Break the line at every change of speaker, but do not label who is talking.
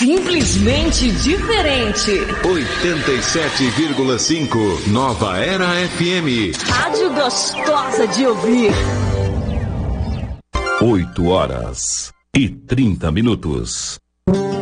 Simplesmente diferente.
87,5 Nova Era FM.
Rádio gostosa de ouvir.
8 horas e 30 minutos.